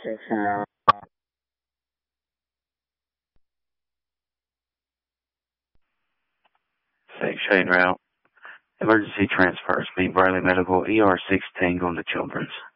Safe Shade Route. Emergency transfers. Meet Bradley Medical ER 16 on the Children's.